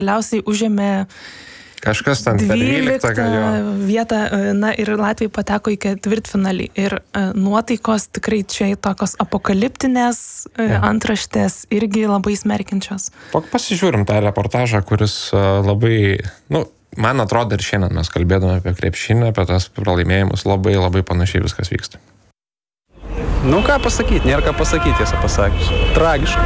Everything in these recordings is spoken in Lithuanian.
Galiausiai užėmė kažkas ten 12 vietą, na ir Latvija pateko į ketvirtfinalį. Ir nuotaikos tikrai čia tokios apokaliptinės antraštės irgi labai smerkiančios. Pasižiūrim tą reportažą, kuris labai, man atrodo ir šiandien mes kalbėdami apie krepšinį, apie tas pralaimėjimus, labai labai panašiai viskas vyksta. Ką pasakyti, nėra ką pasakyti, tiesą pasakius. Tragiška.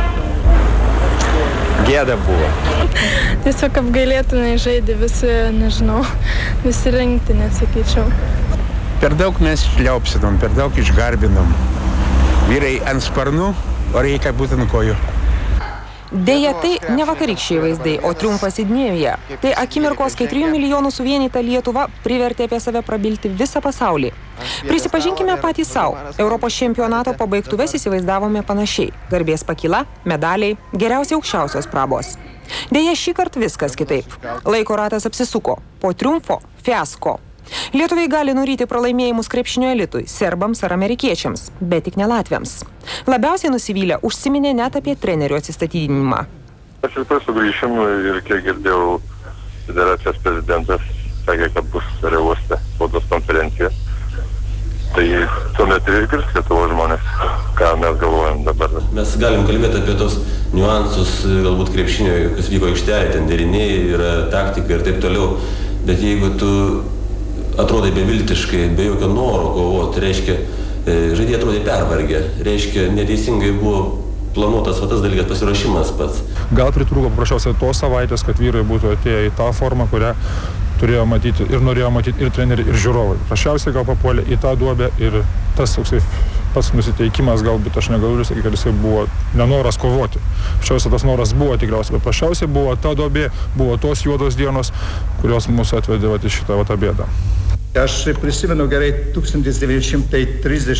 Gėda buvo. Tiesiog apgailėtinai žaidė visi rinktinė, sakyčiau. Per daug mes išliaupsinom, per daug išgarbinom. Vyrai ant sparnų, o reikia būti ant kojų. Deja, tai ne vakarykščiai vaizdai, o triumfas Sidnėjuje. Tai akimirkos, kai 3 milijonų suvienyta Lietuva privertė apie save prabilti visą pasaulį. Prisipažinkime patys savo. Europos čempionato pabaigtuves įsivaizdavome panašiai. Garbės pakyla, medaliai, geriausiai aukščiausios prabos. Deja, šįkart viskas kitaip. Laiko ratas apsisuko. Po triumfo – fiasko. Lietuviai gali nuryti pralaimėjimus krepšinio elitui, serbams ar amerikiečiams, bet tik ne latviams. Labiausiai nusivylę užsiminė net apie trenerių atsistatydinimą. Aš ir sugrįšim ir kiek girdėjau, federacijos prezidentas sakė, kad bus Reuoste spaudos konferencija. Tai tuomet ir išgirs Lietuvos žmonės, ką mes galvojam dabar. Mes galim kalbėti apie tos niuansus, galbūt krepšinio, kas vyko aikštelėje, ten deriniai, yra taktika ir taip toliau, bet jeigu tu atrodai beviltiškai, be jokio noro kovoti, reiškia, žaidėjai atrodė pervargę, reiškia, neteisingai buvo planuotas tas dalykas, pasiruošimas pats. Gal pritrūko paprasčiausiai tos savaitės, kad vyrai būtų atėję į tą formą, kurią turėjo matyti ir norėjo matyti ir treneriai, ir žiūrovai. Paprasčiausiai gal papuolė į tą duobę ir tas toksai pats nusiteikimas, galbūt aš negaliu sakyti, kad jisai buvo nenoras kovoti. Paprasčiausiai tas noras buvo tikriausiai, bet paprasčiausiai buvo ta duobė, buvo tos juodos dienos, kurios mūsų atvedė į šitą bėdą. Aš prisimenu gerai 1939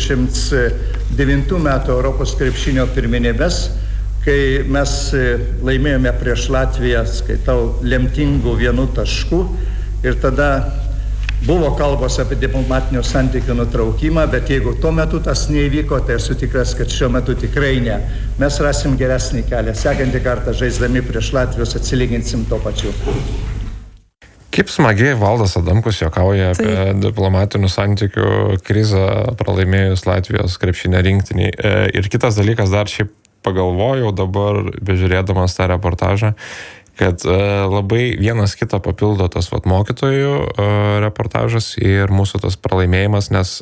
metų Europos krepšinio pirmenybes, kai mes laimėjome prieš Latviją, skaitau, lemtingų 1 taškų ir tada buvo kalbos apie diplomatinių santykių nutraukimą, bet jeigu tuo metu tas neįvyko, tai esu tikras, kad šiuo metu tikrai ne. Mes rasim geresnį kelią. Sekantį kartą žaisdami prieš Latvijos atsilyginsim to pačiu. Kaip smagiai Valdas Adamkus juokauja apie diplomatinių santykių krizę pralaimėjus Latvijos krepšinio rinktiniai. Ir kitas dalykas, dar šiaip pagalvojau dabar, bežiūrėdamas tą reportažą, kad labai vienas kitą papildo tas mokytojų reportažas ir mūsų tas pralaimėjimas, nes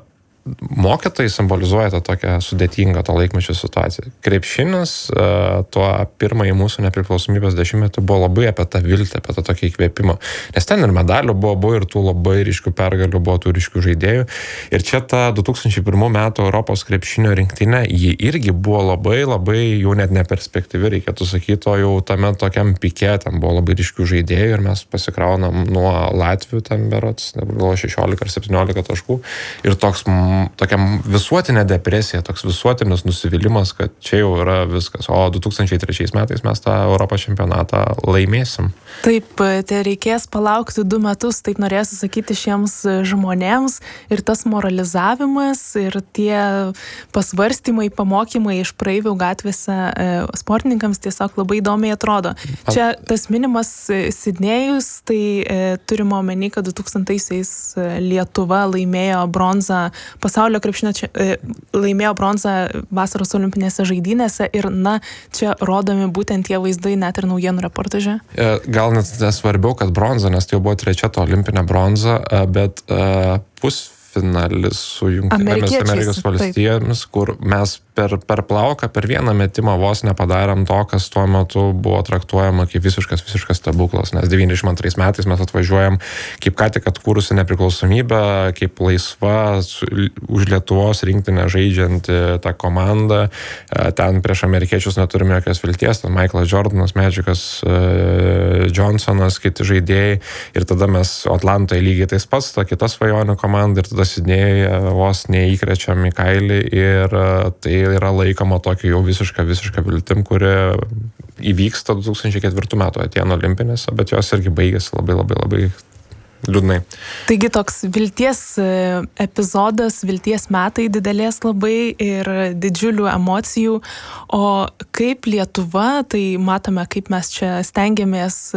mokytojai simbolizuoja tą tokią sudėtingą to laikmečio situaciją. Krepšinis tuo pirmąjį mūsų nepriklausomybės dešimtmetį buvo labai apie tą viltį, apie tą tokį įkvėpimą. Nes ten ir medalių buvo ir tų labai ryškių pergalių, buvo tų ryškių žaidėjų. Ir čia ta 2001 metų Europos krepšinio rinktinė, ji irgi buvo labai jau net neperspektyvi, reikėtų sakyti, o jau tame tokiam pike, ten buvo labai ryškių žaidėjų ir mes pasikraunam nuo Latvių, ten berods, buvo 16 ar 17 taškų. Ir tokia visuotinė depresija, toks visuotinis nusivylimas, kad čia jau yra viskas. O 2003 metais mes tą Europos čempionatą laimėsim. Taip, tai reikės palaukti 2 metus, taip norėsiu sakyti šiems žmonėms. Ir tas moralizavimas, ir tie pasvarstymai, pamokymai iš praeivių gatvėse sportininkams tiesiog labai įdomiai atrodo. Čia tas minimas Sidnėjus, tai turime omeny, kad 2000-aisiais Lietuva laimėjo bronzą pasaulio krepšinio laimėjo bronzą vasaros olimpinėse žaidynėse ir, čia rodomi būtent tie vaizdai net ir naujienų reportaže. Gal net nesvarbiau, kad bronza, nes tai jau buvo 3 to olimpinė bronza, bet pusfinalis su Jungtinėmis Amerikos valstijomis, kur mes per plauką, per vieną metimą vos nepadarėm to, kas tuo metu buvo traktuojama kaip visiškas stebuklas, nes 92 metais mes atvažiuojam kaip ką tik atkūrusi nepriklausomybę, kaip laisva už Lietuvos rinktinę žaidžianti tą komandą, ten prieš amerikiečius neturime jokios vilties, ten Michaelas Jordanas, Magikas Johnsonas, kiti žaidėjai ir tada mes Atlantoje lygiai tais pats, ta kita svajonių komanda ir tada Sidnėjuje vos neįkrečiam į kailį ir tai yra laikoma tokia jau visiška viltim, kuri įvyksta 2004 metų Atėnų olimpinėse, bet jos irgi baigėsi labai liūdnai. Taigi toks vilties epizodas, vilties metai didelės labai ir didžiulių emocijų, o kaip Lietuva, tai matome, kaip mes čia stengiamės